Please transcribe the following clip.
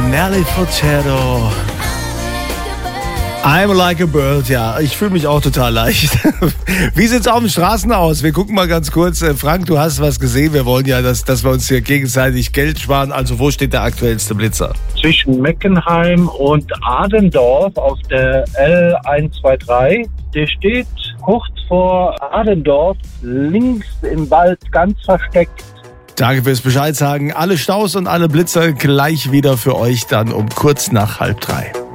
Nelly Furtado. I'm like a bird, ja, ich fühle mich auch total leicht. Wie sieht's auf den Straßen aus? Wir gucken mal ganz kurz. Frank, du hast was gesehen. Wir wollen ja, dass wir uns hier gegenseitig Geld sparen. Also wo steht der aktuellste Blitzer? Zwischen Meckenheim und Adendorf auf der L123. Der steht kurz vor Adendorf, links im Wald, ganz versteckt. Danke fürs Bescheid sagen. Alle Staus und alle Blitzer gleich wieder für euch dann um kurz nach 2:30.